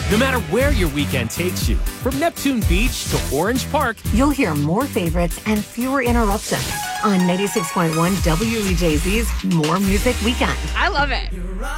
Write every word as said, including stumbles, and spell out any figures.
No matter where your weekend takes you, from Neptune Beach to Orange Park, you'll hear more favorites and fewer interruptions on ninety-six point one W E J Z's More Music Weekend. I love it.